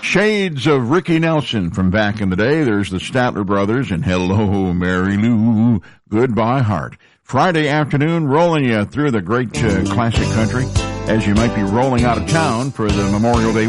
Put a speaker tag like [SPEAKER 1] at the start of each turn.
[SPEAKER 1] shades of Ricky Nelson from back in the day. There's the Statler Brothers and Hello, Mary Lou, Goodbye Heart. Friday afternoon, rolling you through the great classic country as you might be rolling out of town for the Memorial Day